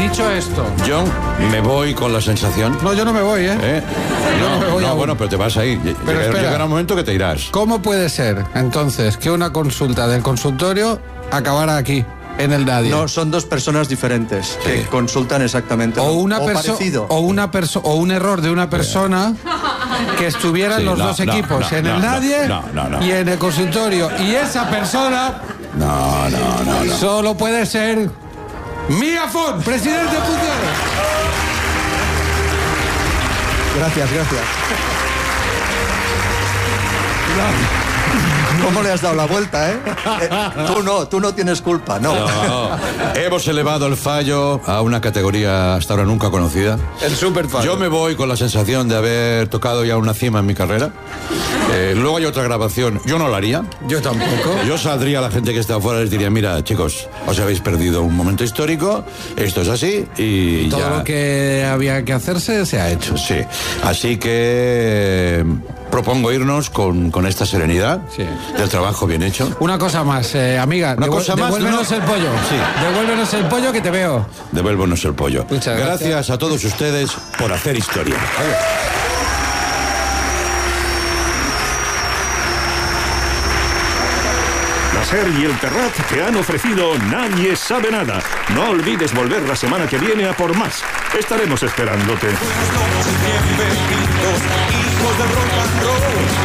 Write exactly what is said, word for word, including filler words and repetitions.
dicho esto... Yo me voy con la sensación... No, yo no me voy, ¿eh? ¿Eh? Yo No, no me voy no, aún. bueno, pero te vas a ir. Pero Llega- espera. Llegará un momento que te irás. ¿Cómo puede ser, entonces, que una consulta del consultorio acabara aquí, en el Nadie? No, son dos personas diferentes que Sí. consultan exactamente O lo- una o perso- parecido. o una perso- o un error de una persona que estuvieran Sí, los no, dos no, equipos, no, en no, el no, Nadie no, no, no. y en el consultorio. Y esa persona No, no, no, no. solo puede ser Mía Font, presidente en funciones. Gracias, gracias. ¿Cómo le has dado la vuelta, eh? Eh, Tú no, tú no tienes culpa, no. No, hemos elevado el fallo a una categoría hasta ahora nunca conocida. El super fan. Yo me voy con la sensación de haber tocado ya una cima en mi carrera. Eh, luego hay otra grabación. Yo no la haría. Yo tampoco. Yo saldría a la gente que está afuera y les diría, mira, chicos, os habéis perdido un momento histórico, esto es así y Todo ya... lo que había que hacerse se ha hecho. Sí, así que eh, propongo irnos con, con esta serenidad Sí. del trabajo bien hecho. Una cosa más, eh, amiga. Una devuel- cosa más, Devuélvenos no. el pollo. Sí. Devuélvenos el pollo que te veo. Devuélvenos el pollo. Muchas gracias. Gracias a todos ustedes por hacer historia. La SER y el Terrat te han ofrecido Nadie sabe nada. No olvides volver la semana que viene a por más. Estaremos esperándote. Hijos del rock and roll.